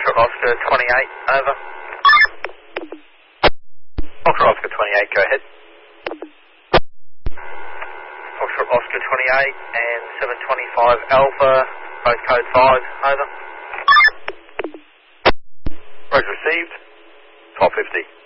Foxtrot Oscar 28, over. Foxtrot Oscar 28, go ahead. Foxtrot Oscar 28 and 725 Alpha, both code 5, over. Roger received, 1250.